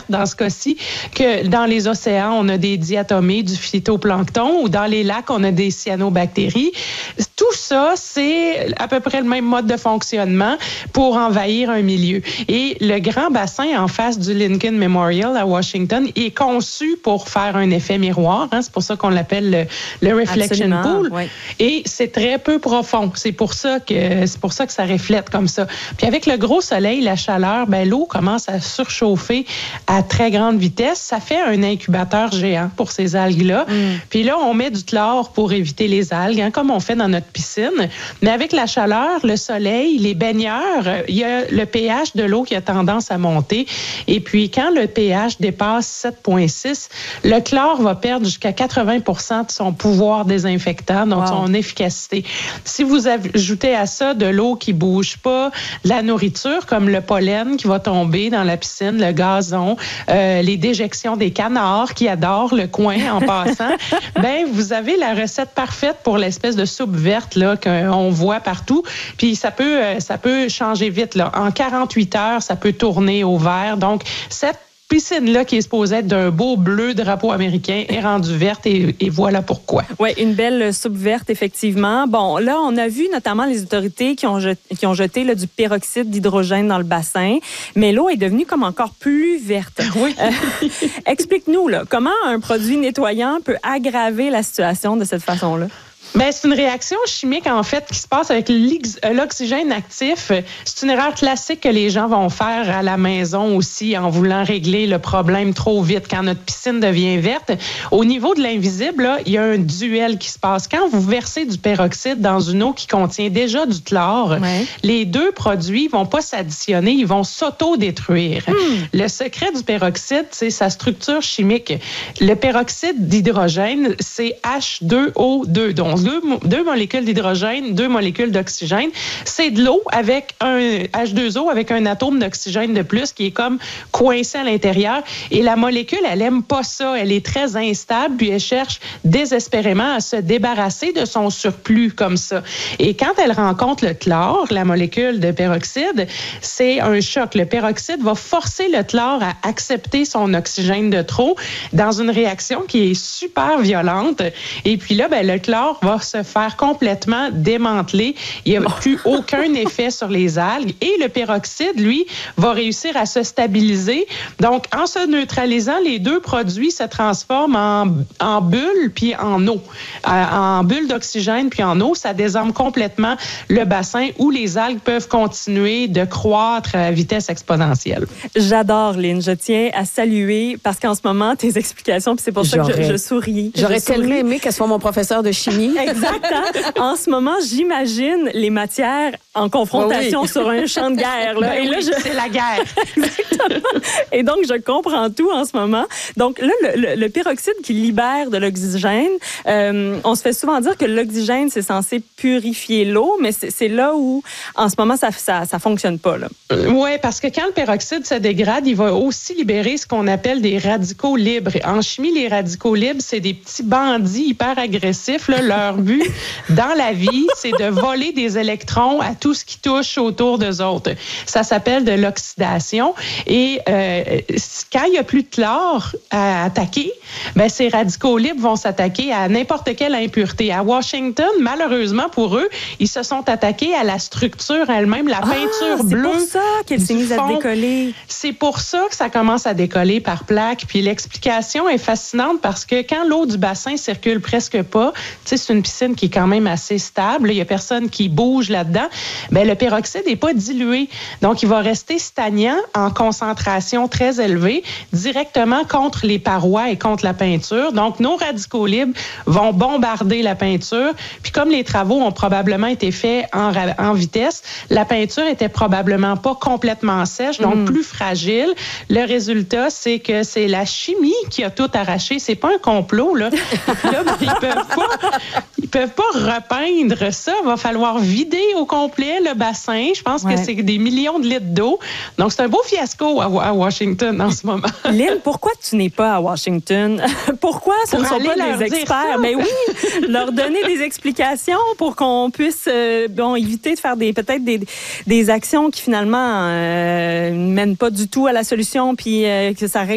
dans ce cas-ci que dans les océans, on a des diatomées, du phytoplancton, ou dans les lacs, on a des cyanobactéries. Tout ça, c'est à peu près le même mode de fonctionnement pour envahir un milieu. Et le grand bassin en face du Lincoln Memorial à Washington est conçu pour faire un effet miroir. C'est pour ça qu'on l'appelle le reflection pool. Oui. Et c'est très peu profond. C'est pour ça que ça reflète comme ça. Puis avec le gros soleil, la chaleur, l'eau commence à surchauffer à très grande vitesse. Ça fait un incubateur géant pour ces algues-là. Puis là, on met du chlore pour éviter les algues, comme on fait dans notre piscine. Mais avec la chaleur, le soleil, les baigneurs, il y a le pH de l'eau qui a tendance à monter. Et puis, quand le pH dépasse 7,6, le chlore va perdre jusqu'à 80% de son pouvoir désinfectant, donc son efficacité. Si vous ajoutez à ça de l'eau qui bouge pas, de la nourriture comme le pollen qui va tomber dans la piscine, le gazon, les déjections des canards qui adorent le coin en passant, vous avez la recette parfaite pour l'espèce de soupe verte là qu'on voit partout. Puis ça peut changer vite là. En 48 heures, ça peut tourner au vert. Donc cette piscine-là, qui est supposée être d'un beau bleu drapeau américain, est rendue verte et voilà pourquoi. Oui, une belle soupe verte, effectivement. Bon, là, on a vu notamment les autorités qui ont jeté là, du peroxyde d'hydrogène dans le bassin, mais l'eau est devenue comme encore plus verte. Oui. Explique-nous, là, comment un produit nettoyant peut aggraver la situation de cette façon-là? C'est une réaction chimique, en fait, qui se passe avec l'oxygène actif. C'est une erreur classique que les gens vont faire à la maison aussi en voulant régler le problème trop vite quand notre piscine devient verte. Au niveau de l'invisible, là, il y a un duel qui se passe. Quand vous versez du peroxyde dans une eau qui contient déjà du chlore, les deux produits vont pas s'additionner, ils vont s'auto-détruire. Le secret du peroxyde, c'est sa structure chimique. Le peroxyde d'hydrogène, c'est H2O2, donc deux molécules d'hydrogène, 2 molécules d'oxygène. C'est de l'eau avec un H2O avec un atome d'oxygène de plus qui est comme coincé à l'intérieur. Et la molécule, elle aime pas ça. Elle est très instable, puis elle cherche désespérément à se débarrasser de son surplus comme ça. Et quand elle rencontre le chlore, la molécule de peroxyde, c'est un choc. Le peroxyde va forcer le chlore à accepter son oxygène de trop dans une réaction qui est super violente. Et puis là, le chlore va se faire complètement démanteler. Il n'y a plus aucun effet sur les algues. Et le peroxyde, lui, va réussir à se stabiliser. Donc, en se neutralisant, les deux produits se transforment en bulles puis en eau. En bulles d'oxygène puis en eau, ça désarme complètement le bassin où les algues peuvent continuer de croître à vitesse exponentielle. J'adore, Lynn. Je tiens à saluer parce qu'en ce moment, tes explications, puis c'est pour ça que je souris. J'aurais tellement aimé qu'elle soit mon professeur de chimie. Exact. En ce moment, j'imagine les matières en confrontation sur un champ de guerre. Là. Et là, c'est la guerre. Exactement. Et donc, je comprends tout en ce moment. Donc là, le peroxyde qui libère de l'oxygène, on se fait souvent dire que l'oxygène, c'est censé purifier l'eau, mais c'est là où, en ce moment, ça fonctionne pas. Oui, parce que quand le peroxyde se dégrade, il va aussi libérer ce qu'on appelle des radicaux libres. En chimie, les radicaux libres, c'est des petits bandits hyper agressifs. Là, leur but dans la vie, c'est de voler des électrons à tout ce qui touche autour d'eux autres. Ça s'appelle de l'oxydation. Et quand il n'y a plus de chlore à attaquer, ces radicaux libres vont s'attaquer à n'importe quelle impureté. À Washington, malheureusement pour eux, ils se sont attaqués à la structure elle-même, la peinture bleue. C'est pour ça qu'elle s'est mise à décoller. C'est pour ça que ça commence à décoller par plaques. Puis l'explication est fascinante parce que quand l'eau du bassin circule presque pas, c'est une piscine qui est quand même assez stable. Il n'y a personne qui bouge là-dedans. Le peroxyde n'est pas dilué. Donc, il va rester stagnant en concentration très élevée directement contre les parois et contre la peinture. Donc, nos radicaux libres vont bombarder la peinture. Puis, comme les travaux ont probablement été faits en vitesse, la peinture était probablement pas complètement sèche, donc plus fragile. Le résultat, c'est que c'est la chimie qui a tout arraché. C'est pas un complot, là. Là, ils peuvent pas repeindre ça. Il va falloir vider au complet le bassin. Je pense que c'est des millions de litres d'eau. Donc, c'est un beau fiasco à Washington en ce moment. Lynn, pourquoi tu n'es pas à Washington? Pourquoi ce ne sont pas des experts? Mais oui, leur donner des explications pour qu'on puisse éviter de faire peut-être des actions qui finalement ne mènent pas du tout à la solution puis que ça règle